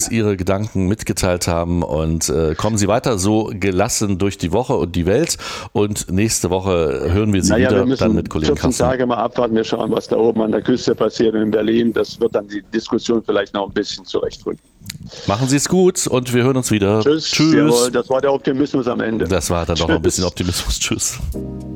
Ihre Gedanken mitgeteilt haben und kommen Sie weiter so gelassen durch die Woche und die Welt und nächste Woche hören wir Sie wieder dann mit Kollegen 14 Kasten. Tage mal abwarten, wir schauen, was da oben an der Küste passiert in Berlin. Das wird dann die Diskussion vielleicht noch ein bisschen zurechtrücken. Machen Sie es gut und wir hören uns wieder. Tschüss. Jawohl, das war der Optimismus am Ende. Das war dann noch ein bisschen Optimismus. Tschüss.